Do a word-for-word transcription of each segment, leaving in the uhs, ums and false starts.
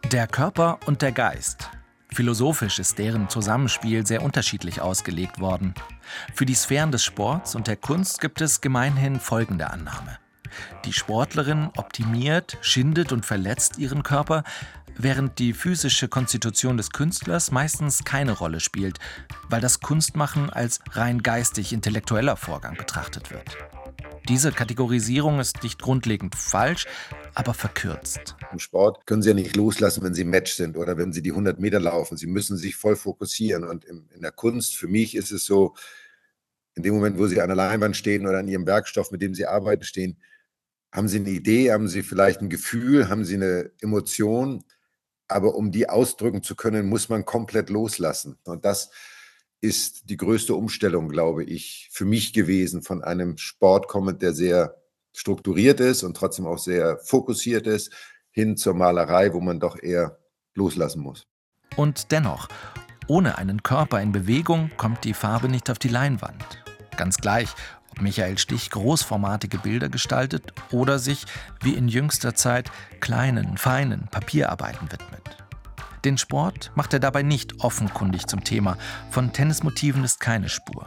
Der Körper und der Geist. Philosophisch ist deren Zusammenspiel sehr unterschiedlich ausgelegt worden. Für die Sphären des Sports und der Kunst gibt es gemeinhin folgende Annahme. Die Sportlerin optimiert, schindet und verletzt ihren Körper, während die physische Konstitution des Künstlers meistens keine Rolle spielt, weil das Kunstmachen als rein geistig-intellektueller Vorgang betrachtet wird. Diese Kategorisierung ist nicht grundlegend falsch, aber verkürzt. Im Sport können Sie ja nicht loslassen, wenn Sie im Match sind oder wenn Sie die hundert Meter laufen. Sie müssen sich voll fokussieren. Und in, in der Kunst, für mich ist es so, in dem Moment, wo Sie an der Leinwand stehen oder an Ihrem Werkstoff, mit dem Sie arbeiten, stehen, haben Sie eine Idee, haben Sie vielleicht ein Gefühl, haben Sie eine Emotion. Aber um die ausdrücken zu können, muss man komplett loslassen. Und das ist die größte Umstellung, glaube ich, für mich gewesen, von einem Sport kommend, der sehr strukturiert ist und trotzdem auch sehr fokussiert ist, hin zur Malerei, wo man doch eher loslassen muss. Und dennoch, ohne einen Körper in Bewegung kommt die Farbe nicht auf die Leinwand. Ganz gleich, ob Michael Stich großformatige Bilder gestaltet oder sich, wie in jüngster Zeit, kleinen, feinen Papierarbeiten widmet. Den Sport macht er dabei nicht offenkundig zum Thema. Von Tennismotiven ist keine Spur.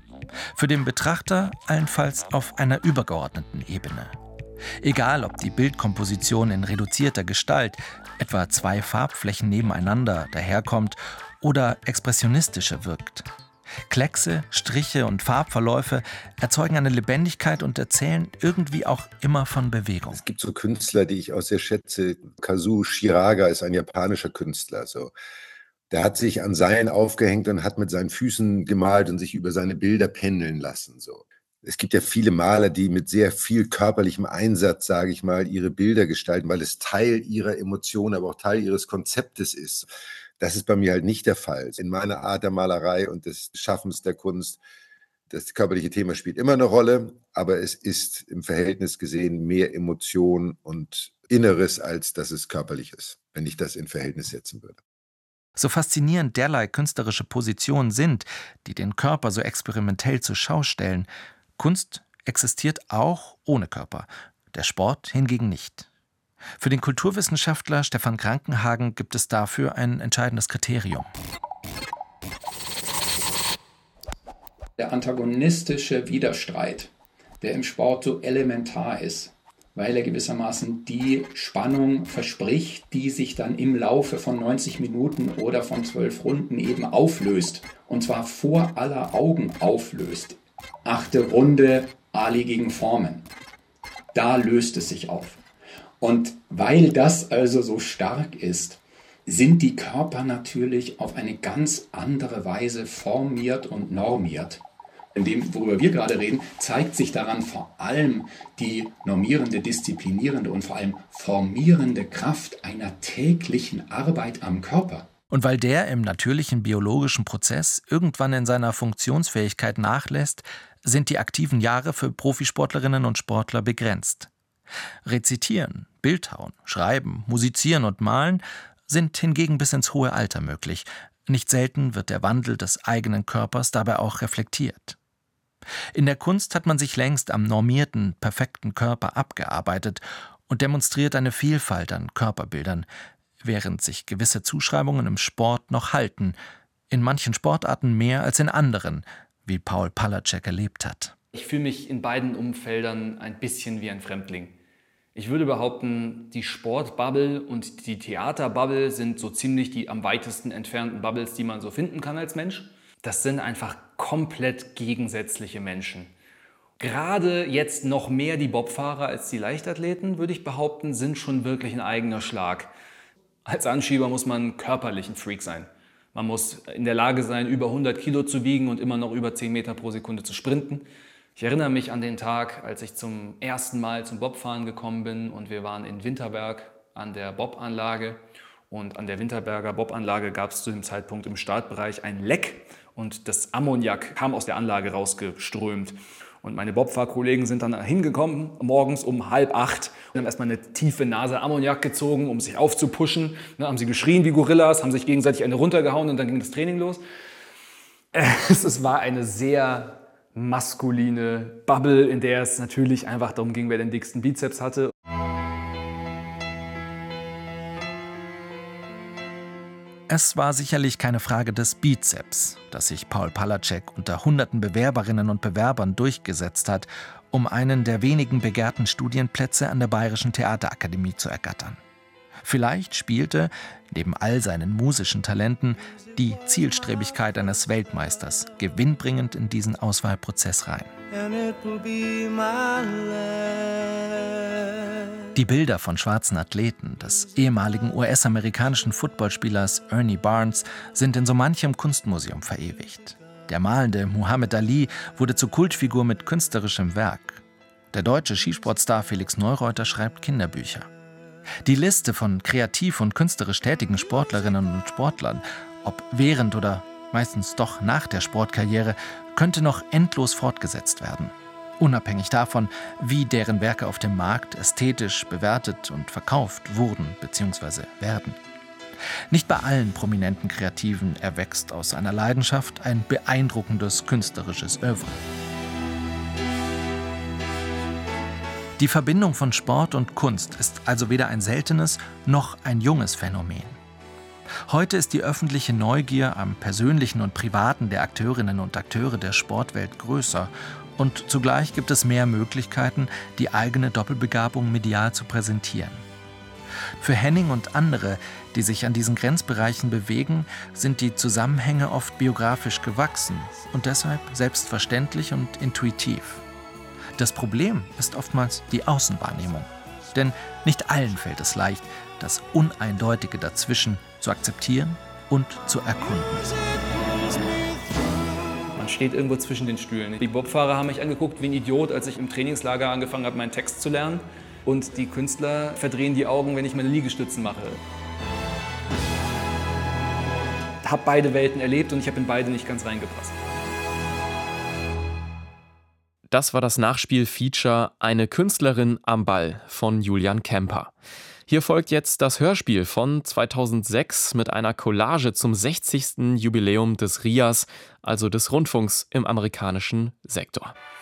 Für den Betrachter allenfalls auf einer übergeordneten Ebene. Egal, ob die Bildkomposition in reduzierter Gestalt, etwa zwei Farbflächen nebeneinander, daherkommt oder expressionistischer wirkt. Kleckse, Striche und Farbverläufe erzeugen eine Lebendigkeit und erzählen irgendwie auch immer von Bewegung. Es gibt so Künstler, die ich auch sehr schätze. Kazuo Shiraga ist ein japanischer Künstler. So. Der hat sich an Seilen aufgehängt und hat mit seinen Füßen gemalt und sich über seine Bilder pendeln lassen. So. Es gibt ja viele Maler, die mit sehr viel körperlichem Einsatz, sage ich mal, ihre Bilder gestalten, weil es Teil ihrer Emotionen, aber auch Teil ihres Konzeptes ist. Das ist bei mir halt nicht der Fall. In meiner Art der Malerei und des Schaffens der Kunst, das körperliche Thema spielt immer eine Rolle, aber es ist im Verhältnis gesehen mehr Emotion und Inneres, als dass es körperlich ist, wenn ich das in Verhältnis setzen würde. So faszinierend derlei künstlerische Positionen sind, die den Körper so experimentell zur Schau stellen, Kunst existiert auch ohne Körper, der Sport hingegen nicht. Für den Kulturwissenschaftler Stefan Krankenhagen gibt es dafür ein entscheidendes Kriterium. Der antagonistische Widerstreit, der im Sport so elementar ist, weil er gewissermaßen die Spannung verspricht, die sich dann im Laufe von neunzig Minuten oder von zwölf Runden eben auflöst. Und zwar vor aller Augen auflöst. Achte Runde, Ali gegen Foreman. Da löst es sich auf. Und weil das also so stark ist, sind die Körper natürlich auf eine ganz andere Weise formiert und normiert. In dem, worüber wir gerade reden, zeigt sich daran vor allem die normierende, disziplinierende und vor allem formierende Kraft einer täglichen Arbeit am Körper. Und weil der im natürlichen biologischen Prozess irgendwann in seiner Funktionsfähigkeit nachlässt, sind die aktiven Jahre für Profisportlerinnen und Sportler begrenzt. Rezitieren, Bildhauen, Schreiben, Musizieren und Malen sind hingegen bis ins hohe Alter möglich. Nicht selten wird der Wandel des eigenen Körpers dabei auch reflektiert. In der Kunst hat man sich längst am normierten, perfekten Körper abgearbeitet und demonstriert eine Vielfalt an Körperbildern, während sich gewisse Zuschreibungen im Sport noch halten, in manchen Sportarten mehr als in anderen, wie Paul Palacek erlebt hat. Ich fühle mich in beiden Umfeldern ein bisschen wie ein Fremdling. Ich würde behaupten, die Sportbubble und die Theaterbubble sind so ziemlich die am weitesten entfernten Bubbles, die man so finden kann als Mensch. Das sind einfach komplett gegensätzliche Menschen. Gerade jetzt noch mehr die Bobfahrer als die Leichtathleten, würde ich behaupten, sind schon wirklich ein eigener Schlag. Als Anschieber muss man körperlich ein Freak sein. Man muss in der Lage sein, über hundert Kilo zu wiegen und immer noch über zehn Meter pro Sekunde zu sprinten. Ich erinnere mich an den Tag, als ich zum ersten Mal zum Bobfahren gekommen bin und wir waren in Winterberg an der Bobanlage. Und an der Winterberger Bobanlage gab es zu dem Zeitpunkt im Startbereich ein Leck und das Ammoniak kam aus der Anlage rausgeströmt. Und meine Bobfahrkollegen sind dann hingekommen, morgens um halb acht, und haben erstmal eine tiefe Nase Ammoniak gezogen, um sich aufzupuschen. Dann haben sie geschrien wie Gorillas, haben sich gegenseitig eine runtergehauen und dann ging das Training los. Es war eine sehr maskuline Bubble, in der es natürlich einfach darum ging, wer den dicksten Bizeps hatte. Es war sicherlich keine Frage des Bizeps, dass sich Paul Palacek unter hunderten Bewerberinnen und Bewerbern durchgesetzt hat, um einen der wenigen begehrten Studienplätze an der Bayerischen Theaterakademie zu ergattern. Vielleicht spielte, neben all seinen musischen Talenten, die Zielstrebigkeit eines Weltmeisters gewinnbringend in diesen Auswahlprozess rein. Die Bilder von schwarzen Athleten, des ehemaligen U S-amerikanischen Footballspielers Ernie Barnes, sind in so manchem Kunstmuseum verewigt. Der malende Muhammad Ali wurde zur Kultfigur mit künstlerischem Werk. Der deutsche Skisportstar Felix Neureuter schreibt Kinderbücher. Die Liste von kreativ und künstlerisch tätigen Sportlerinnen und Sportlern, ob während oder meistens doch nach der Sportkarriere, könnte noch endlos fortgesetzt werden. Unabhängig davon, wie deren Werke auf dem Markt ästhetisch bewertet und verkauft wurden bzw. werden. Nicht bei allen prominenten Kreativen erwächst aus einer Leidenschaft ein beeindruckendes künstlerisches Œuvre. Die Verbindung von Sport und Kunst ist also weder ein seltenes noch ein junges Phänomen. Heute ist die öffentliche Neugier am Persönlichen und Privaten der Akteurinnen und Akteure der Sportwelt größer und zugleich gibt es mehr Möglichkeiten, die eigene Doppelbegabung medial zu präsentieren. Für Henning und andere, die sich an diesen Grenzbereichen bewegen, sind die Zusammenhänge oft biografisch gewachsen und deshalb selbstverständlich und intuitiv. Das Problem ist oftmals die Außenwahrnehmung. Denn nicht allen fällt es leicht, das Uneindeutige dazwischen zu akzeptieren und zu erkunden. Man steht irgendwo zwischen den Stühlen. Die Bobfahrer haben mich angeguckt wie ein Idiot, als ich im Trainingslager angefangen habe, meinen Text zu lernen. Und die Künstler verdrehen die Augen, wenn ich meine Liegestützen mache. Ich habe beide Welten erlebt und ich habe in beide nicht ganz reingepasst. Das war das Nachspiel-Feature Eine Künstlerin am Ball von Julian Kemper. Hier folgt jetzt das Hörspiel von zweitausendsechs mit einer Collage zum sechzigsten Jubiläum des R I A S, also des Rundfunks im amerikanischen Sektor.